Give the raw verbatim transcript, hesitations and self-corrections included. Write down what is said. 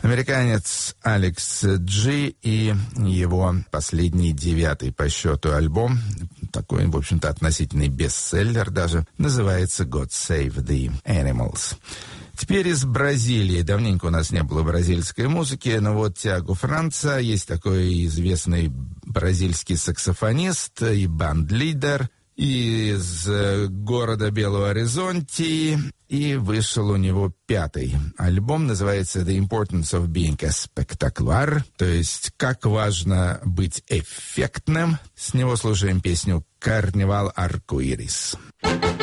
Американец Алекс Джи и его последний девятый по счету альбом, такой, в общем-то, относительный бестселлер даже, называется «God Save the Animals». Теперь из Бразилии. Давненько у нас не было бразильской музыки, но вот Тиаго Франца, есть такой известный бразильский саксофонист и банд-лидер из города Белого Оризонти, и вышел у него пятый альбом, называется «The Importance of Being a Spectacular», то есть «Как важно быть эффектным». С него слушаем песню «Карнивал Аркуирис».